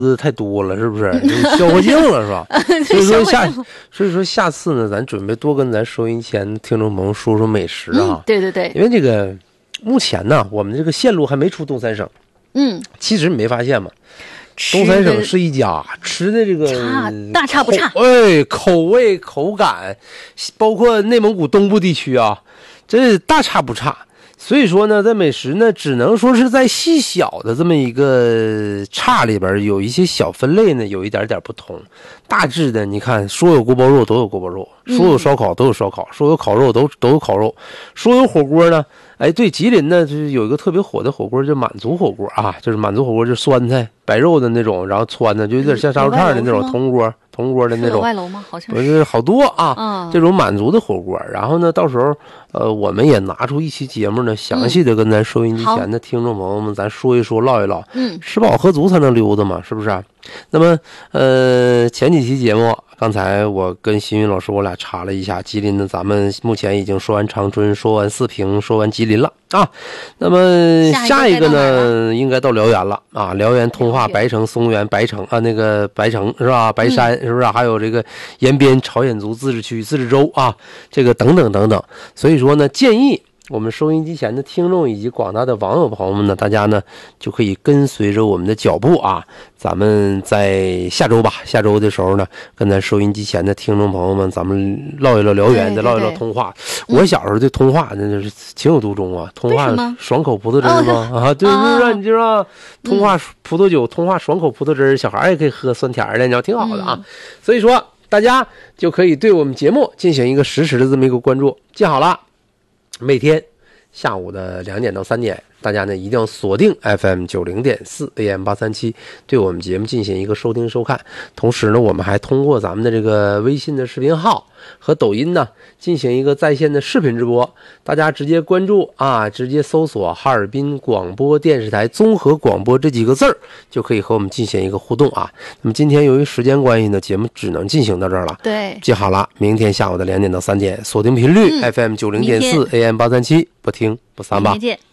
太多了，是不是？消化净了，是吧？所以说下次呢，咱准备多跟咱收音前听众朋友说说美食啊。 对对对， 因为这个目前呢，我们这个线路还没出东三省。其实你没发现吗？东三省是一家吃的这个大差不差， 口味口感，包括内蒙古东部地区啊，这大差不差。所以说呢，在美食呢，只能说是在细小的这么一个差里边，有一些小分类呢，有一点点不同。大致的，你看，说有锅包肉都有锅包肉，说有烧烤都有烧烤，说有烤肉都有烤肉，说有火锅呢。哎，对，吉林呢，就是有一个特别火的火锅，叫满族火锅啊，就是满族火锅，就是酸菜白肉的那种，然后汆的，就有点像沙肉串的那种铜锅的那种。 外楼吗？好像是好多啊，这种满族的火锅。然后呢，到时候我们也拿出一期节目呢，详细的跟咱收音机前的听众朋友们，咱说一说，唠一唠。吃饱喝足才能溜达嘛，是不是啊？那么前几期节目，刚才我跟新云老师我俩查了一下，吉林呢，咱们目前已经说完长春，说完四平，说完吉林了啊。那么下一个呢，应该到辽源了啊。辽源、通化、白城、松原、白城啊，那个白城是吧？白山是不是？还有这个延边朝鲜族自治区、自治州啊，这个等等等等。所以说呢，建议我们收音机前的听众以及广大的网友朋友们呢，大家呢就可以跟随着我们的脚步啊，咱们在下周的时候呢，跟咱收音机前的听众朋友们，咱们唠一唠辽源，再唠一唠通化。我小时候对通化那就是情有独钟啊，通化爽口葡萄汁吗？啊，对，是不是？你知道通化葡萄酒，通化爽口葡萄汁，小孩也可以喝酸甜的，你知道挺好的啊。所以说大家就可以对我们节目进行一个实时的这么一个关注，记好了。每天下午的2点到3点，大家呢一定要锁定 FM 90.4 AM 837，对我们节目进行一个收听收看。同时呢，我们还通过咱们的这个微信的视频号和抖音呢进行一个在线的视频直播，大家直接关注啊，直接搜索哈尔滨广播电视台综合广播这几个字儿，就可以和我们进行一个互动啊。那么今天由于时间关系呢，节目只能进行到这儿了。 对， 记好了，明天下午的2点到3点，锁定频率FM 90.4 AM 837，不听不散吧。 明天见。